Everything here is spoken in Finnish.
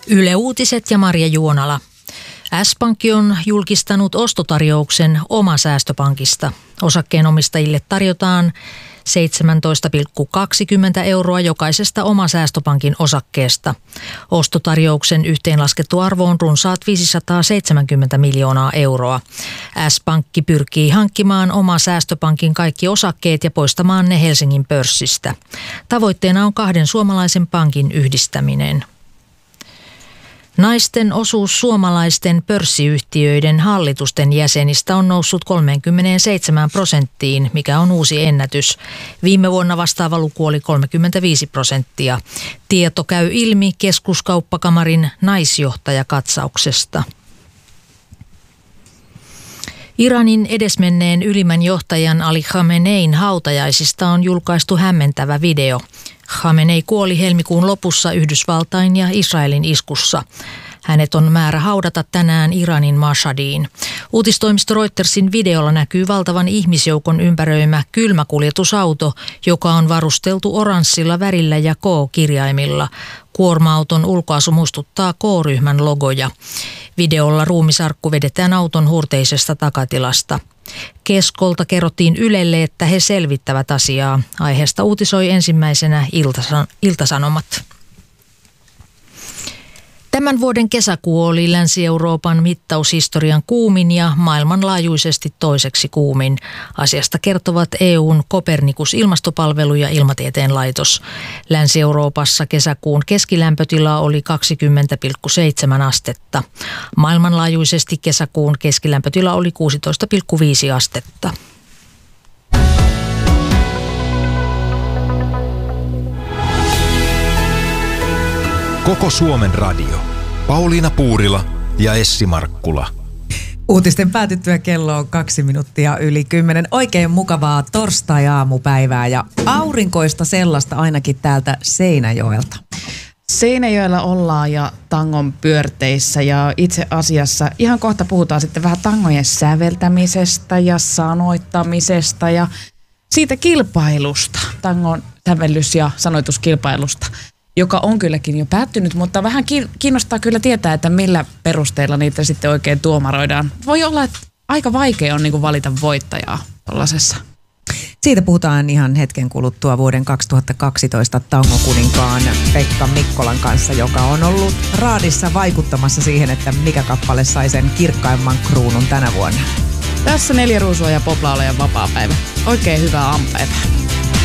Yle Uutiset ja Marja Juonala. S-Pankki on julkistanut ostotarjouksen Oma-säästöpankista. Osakkeenomistajille tarjotaan 17,20 € jokaisesta Oma-säästöpankin osakkeesta. Ostotarjouksen yhteenlaskettu arvo on runsaat 570 miljoonaa euroa. S-Pankki pyrkii hankkimaan Oma-säästöpankin kaikki osakkeet ja poistamaan ne Helsingin pörssistä. Tavoitteena on 2 suomalaisen pankin yhdistäminen. Naisten osuus suomalaisten pörssiyhtiöiden hallitusten jäsenistä on noussut 37%, mikä on uusi ennätys. Viime vuonna vastaava luku oli 35%. Tieto käy ilmi Keskuskauppakamarin naisjohtajakatsauksesta. Iranin edesmenneen ylimmän johtajan Ali Khamenein hautajaisista on julkaistu hämmentävä video. Khamenei kuoli helmikuun lopussa Yhdysvaltain ja Israelin iskussa. Hänet on määrä haudata tänään Iranin Mashhadiin. Uutistoimisto Reutersin videolla näkyy valtavan ihmisjoukon ympäröimä kylmäkuljetusauto, joka on varusteltu oranssilla värillä ja K-kirjaimilla. Kuorma-auton ulkoasu muistuttaa K-ryhmän logoja. Videolla ruumisarkku vedetään auton hurteisesta takatilasta. Keskolta kerrottiin Ylelle, että he selvittävät asiaa. Aiheesta uutisoi ensimmäisenä Ilta-Sanomat. Tämän vuoden kesäkuu oli Länsi-Euroopan mittaushistorian kuumin ja maailmanlaajuisesti toiseksi kuumin. Asiasta kertovat EU:n Copernicus-ilmastopalvelu ja Ilmatieteen laitos. Länsi-Euroopassa kesäkuun keskilämpötila oli 20,7 astetta. Maailmanlaajuisesti kesäkuun keskilämpötila oli 16,5 astetta. Koko Suomen radio. Pauliina Puurila ja Essi Markkula. Uutisten päätyttyä kello on 10:02. Oikein mukavaa torstai-aamupäivää ja aurinkoista sellaista ainakin täältä Seinäjoelta. Seinäjoella ollaan ja tangon pyörteissä ja itse asiassa ihan kohta puhutaan sitten vähän tangojen säveltämisestä ja sanoittamisesta ja siitä kilpailusta, tangon sävellys- ja sanoituskilpailusta, joka on kylläkin jo päättynyt, mutta vähän kiinnostaa kyllä tietää, että millä perusteilla niitä sitten oikein tuomaroidaan. Voi olla, että aika vaikea on niin kuin valita voittajaa tuollaisessa. Siitä puhutaan ihan hetken kuluttua vuoden 2012 tangokuninkaan Pekka Mikkolan kanssa, joka on ollut raadissa vaikuttamassa siihen, että mikä kappale sai sen kirkkaimman kruunun tänä vuonna. Tässä 4 ruusua ja poplauleja vapaapäivä. Oikein hyvää aamupäivää.